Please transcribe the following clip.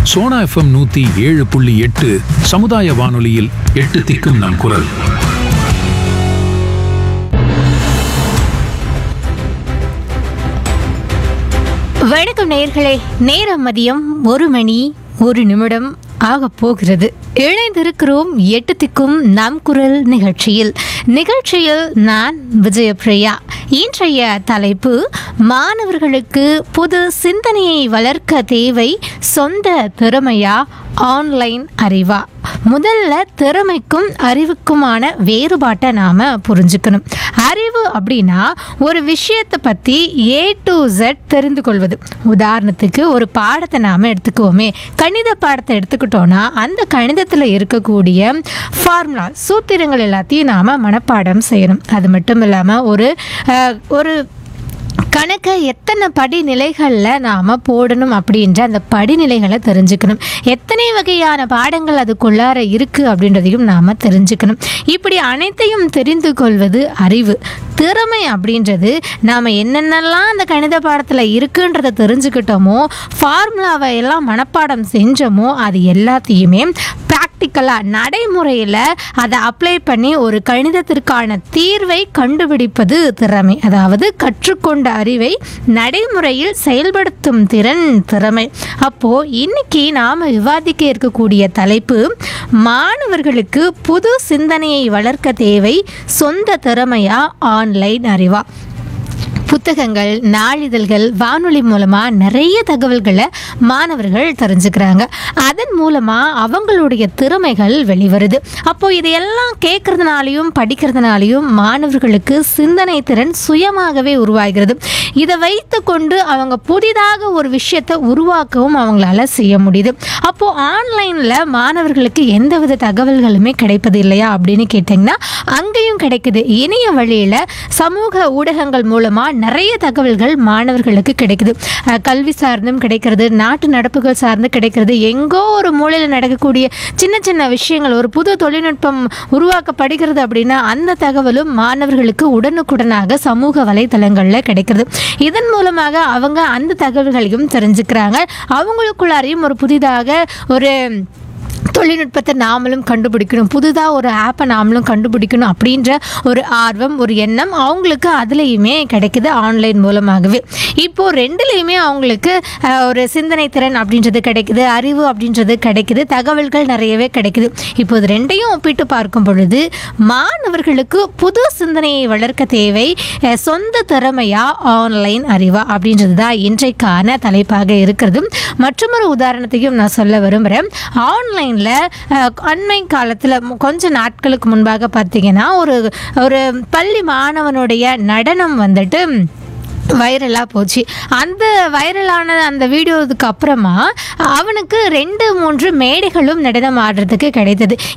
Sona FM 107.8 சமுதாய வானொலியில் 8 திக்கும் நம் குரல். வணக்கம் நேயர்களே, நேரம் மதியம் 1:01 ஆக போகிறது. இணைந்திருக்கிறோம் 8 திக்கும் நம் குரல் நிகழ்ச்சியில் நான் விஜயபிரியா. இன்றைய தலைப்பு, மாணவர்களுக்கு புது சிந்தனையை வளர்க்க தேவை சொந்த திறமையா ஆன்லைன் அறிவா? முதல்ல திறமைக்கும் அறிவுக்குமான வேறுபாட்டை நாம புரிஞ்சுக்கணும். அறிவு அப்படின்னா ஒரு விஷயத்தை பற்றி A to Z தெரிந்து கொள்வது. உதாரணத்துக்கு ஒரு பாடத்தை நாம் எடுத்துக்குவோமே, கணித பாடத்தை எடுத்துக்கிட்டோன்னா அந்த கணிதத்தில் இருக்கக்கூடிய ஃபார்முலா சூத்திரங்கள் எல்லாத்தையும் நாம் மனப்பாடம் செய்யணும். அது மட்டும் இல்லாமல் ஒரு கணக்கை எத்தனை படிநிலைகளில் நாம் போடணும் அப்படின்ற அந்த படிநிலைகளை தெரிஞ்சுக்கணும். எத்தனை வகையான பாடங்கள் அதுக்குள்ளார இருக்குது அப்படின்றதையும் நாம் தெரிஞ்சுக்கணும். இப்படி அனைத்தையும் தெரிந்து கொள்வது அறிவு. திறமை அப்படின்றது நாம் என்னென்னலாம் அந்த கணித பாடத்தில் இருக்குன்றதை தெரிஞ்சுக்கிட்டோமோ, ஃபார்முலாவை எல்லாம் மனப்பாடம் செஞ்சோமோ, அது எல்லாத்தையுமே ப்ராக்டிக்கலாக நடைமுறையில் அதை அப்ளை பண்ணி ஒரு கணிதத்திற்கான தீர்வை கண்டுபிடிப்பது திறமை. அதாவது கற்றுக்கொண்ட அறிவை நடைமுறையில் செயல்படுத்தும் திறமை. அப்போது இன்னைக்கு நாம் விவாதிக்க இருக்கக்கூடிய தலைப்பு, மாணவர்களுக்கு புது சிந்தனையை வளர்க்க தேவை சொந்த திறமையா ஆன்லைன் அறிவா? புத்தகங்கள், நாளிதழ்கள், வானொலி மூலமாக நிறைய தகவல்களை மாணவர்கள் தெரிஞ்சுக்கிறாங்க. அதன் மூலமாக அவங்களுடைய திறமைகள் வெளிவருது. அப்போது இதையெல்லாம் கேட்கறதுனாலையும் படிக்கிறதுனாலையும் மாணவர்களுக்கு சிந்தனை திறன் சுயமாகவே உருவாகிறது. இதை வைத்து கொண்டு அவங்க புதிதாக ஒரு விஷயத்தை உருவாக்கவும் அவங்களால செய்ய முடியுது. அப்போது ஆன்லைனில் மாணவர்களுக்கு எந்தவித தகவல்களுமே கிடைப்பது இல்லையா அப்படின்னு கேட்டிங்கன்னா அங்கேயும் கிடைக்குது. இணைய வழியில் சமூக ஊடகங்கள் மூலமாக நிறைய தகவல்கள் மாணவர்களுக்கு கிடைக்குது. கல்வி சார்ந்தும் கிடைக்கிறது, நாட்டு நடப்புகள் சார்ந்து கிடைக்கிறது. எங்கோ ஒரு மூலையில் நடக்கக்கூடிய சின்ன சின்ன விஷயங்கள், ஒரு புது தொழில்நுட்பம் உருவாக்கப்படுகிறது அப்படின்னா அந்த தகவலும் மாணவர்களுக்கு உடனுக்குடனாக சமூக வலைதளங்களில் கிடைக்கிறது. இதன் மூலமாக அவங்க அந்த தகவல்களையும் தெரிஞ்சுக்கிறாங்க. அவங்களுக்குள்ளாரையும் ஒரு புதிதாக ஒரு தொழில்நுட்பத்தை நாமளும் கண்டுபிடிக்கணும், புதுதாக ஒரு ஆப்பை நாமளும் கண்டுபிடிக்கணும் அப்படின்ற ஒரு ஆர்வம், ஒரு எண்ணம் அவங்களுக்கு அதுலேயுமே கிடைக்குது ஆன்லைன் மூலமாகவே. இப்போது ரெண்டுலேயுமே அவங்களுக்கு ஒரு சிந்தனை திறன் அப்படின்றது கிடைக்குது, அறிவு அப்படின்றது கிடைக்குது, தகவல்கள் நிறையவே கிடைக்குது. இப்போது ரெண்டையும் ஒப்பிட்டு பார்க்கும் பொழுது மாணவர்களுக்கு புது சிந்தனையை வளர்க்க தேவை சொந்த திறமையா ஆன்லைன் அறிவா அப்படின்றது தான் இன்றைக்கான தலைப்பாக இருக்கிறது. மற்றொரு உதாரணத்தையும் நான் சொல்ல விரும்புகிறேன். ஆன்லைனில் அண்மை காலத்தில் கொஞ்ச நாட்களுக்கு முன்பாக பார்த்தீங்கன்னா ஒரு பள்ளி மாணவனுடைய நடனம் வந்துட்டு வைரலாக போச்சு. அந்த வைரலான அந்த வீடியோவுக்கு அப்புறமா அவனுக்கு 2-3 மேடைகளும் நடனம் ஆடுறதுக்கு கிடைத்தது.